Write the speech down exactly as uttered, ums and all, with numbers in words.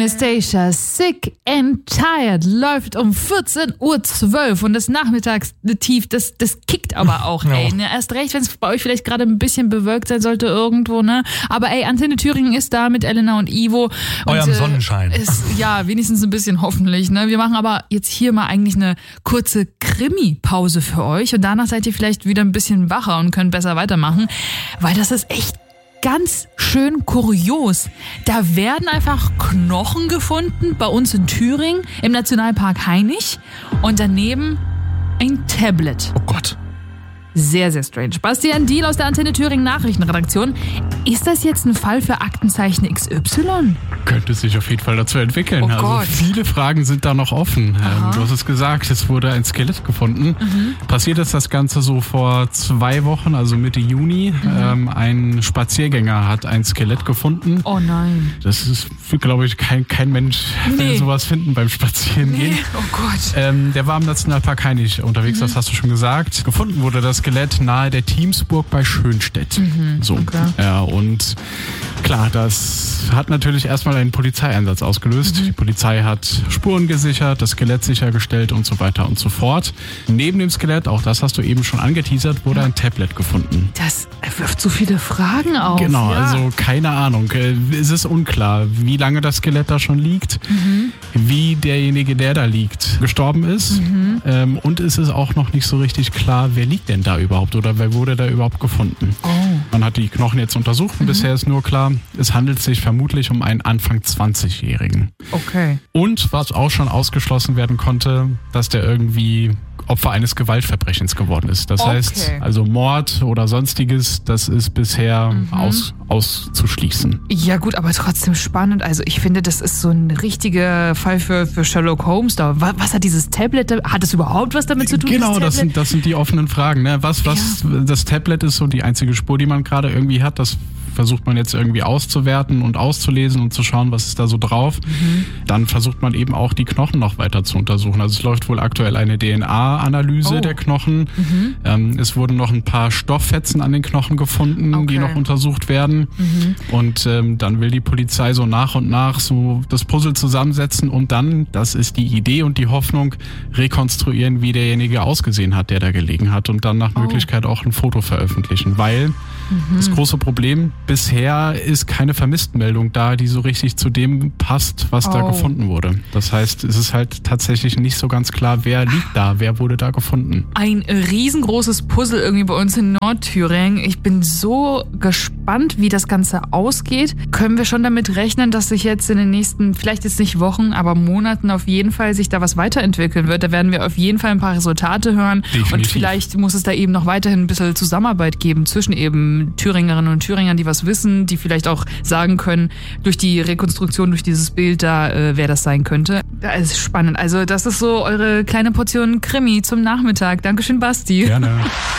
Anastacia, Sick and Tired läuft um vierzehn Uhr zwölf und das Nachmittagstief, das, das kickt aber auch, ey. Ja. Ne? Erst recht, wenn es bei euch vielleicht gerade ein bisschen bewölkt sein sollte irgendwo, ne? Aber ey, Antenne Thüringen ist da mit Elena und Ivo. Eurem und, äh, Sonnenschein. Ist, ja, wenigstens ein bisschen hoffentlich, ne? Wir machen aber jetzt hier mal eigentlich eine kurze Krimi-Pause für euch und danach seid ihr vielleicht wieder ein bisschen wacher und könnt besser weitermachen, weil das ist echt ganz schön kurios. Da werden einfach Knochen gefunden bei uns in Thüringen im Nationalpark Hainich und daneben ein Tablet. Oh Gott. Sehr, sehr strange. Bastian Diehl aus der Antenne Thüringen Nachrichtenredaktion. Ist das jetzt ein Fall für Aktenzeichen X Y? Könnte sich auf jeden Fall dazu entwickeln. Oh also Gott. viele Fragen sind da noch offen. Ähm, du hast es gesagt, es wurde ein Skelett gefunden. Mhm. Passiert ist das Ganze so vor zwei Wochen, also Mitte Juni. Mhm. Ähm, ein Spaziergänger hat ein Skelett gefunden. Oh nein. Das ist, glaube ich, kein, kein Mensch, Nee. will sowas finden beim Spazierengehen. Nee. Oh Gott. Ähm, der war im Nationalpark Hainich unterwegs, Mhm. das hast du schon gesagt. Gefunden wurde das Skelett nahe der Teamsburg bei Schönstedt. Mhm. So. Okay. Ja, und klar, das hat natürlich erstmal einen Polizeieinsatz ausgelöst. Mhm. Die Polizei hat Spuren gesichert, das Skelett sichergestellt und so weiter und so fort. Neben dem Skelett, auch das hast du eben schon angeteasert, wurde ein Tablet gefunden. Das wirft so viele Fragen auf. Genau, ja. also keine Ahnung. Äh, Es ist unklar, wie lange das Skelett da schon liegt, Mhm. wie derjenige, der da liegt, gestorben ist. Mhm. Ähm, und es ist auch noch nicht so richtig klar, wer liegt denn da überhaupt oder wer wurde da überhaupt gefunden. Oh. Man hat die Knochen jetzt untersucht und Mhm. bisher ist nur klar, es handelt sich vermutlich um einen Anfang zwanzigjährigen. Okay. Und was auch schon ausgeschlossen werden konnte, dass der irgendwie Opfer eines Gewaltverbrechens geworden ist. Das Okay. heißt, also Mord oder sonstiges, das ist bisher Mhm. aus, auszuschließen. Ja gut, aber trotzdem spannend. Also ich finde, das ist so ein richtiger Fall für, für Sherlock Holmes. Da. Was, was hat dieses Tablet, da- hat es überhaupt was damit zu tun? Genau, das Tablet? sind, das sind die offenen Fragen. Ne? Was, was das Tablet ist so die einzige Spur, die man gerade irgendwie hat, das versucht man jetzt irgendwie auszuwerten und auszulesen und zu schauen, was ist da so drauf. Mhm. Dann versucht man eben auch die Knochen noch weiter zu untersuchen. Also es läuft wohl aktuell eine D N A-Analyse Oh. der Knochen. Mhm. Ähm, es wurden noch ein paar Stofffetzen an den Knochen gefunden, Okay. die noch untersucht werden. Mhm. Und ähm, dann will die Polizei so nach und nach so das Puzzle zusammensetzen und dann, das ist die Idee und die Hoffnung, rekonstruieren, wie derjenige ausgesehen hat, der da gelegen hat und dann nach Oh. Möglichkeit auch ein Foto veröffentlichen. Weil Mhm. das große Problem, bisher ist keine Vermisstenmeldung da, die so richtig zu dem passt, was da Oh. gefunden wurde. Das heißt, es ist halt tatsächlich nicht so ganz klar, wer liegt da, wer wurde da gefunden. Ein riesengroßes Puzzle irgendwie bei uns in Nordthüringen. Ich bin so gespannt, wie das Ganze ausgeht. Können wir schon damit rechnen, dass sich jetzt in den nächsten, vielleicht jetzt nicht Wochen, aber Monaten auf jeden Fall sich da was weiterentwickeln wird? Da werden wir auf jeden Fall ein paar Resultate hören. Definitiv. Und vielleicht muss es da eben noch weiterhin ein bisschen Zusammenarbeit geben zwischen eben Thüringerinnen und Thüringern, die was wissen, die vielleicht auch sagen können, durch die Rekonstruktion, durch dieses Bild da, äh, wer das sein könnte. Das ist spannend. Also das ist so eure kleine Portion Krimi zum Nachmittag. Dankeschön, Basti. Gerne.